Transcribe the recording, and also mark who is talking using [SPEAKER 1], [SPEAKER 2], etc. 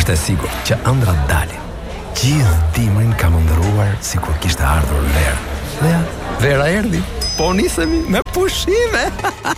[SPEAKER 1] ishte sigurt që ëndrat dalin. Gjithë dimrin kam ëndrruar sikur kishte ardhur verë. Dhe ja, vera erdhi. Po nisemi me pushime.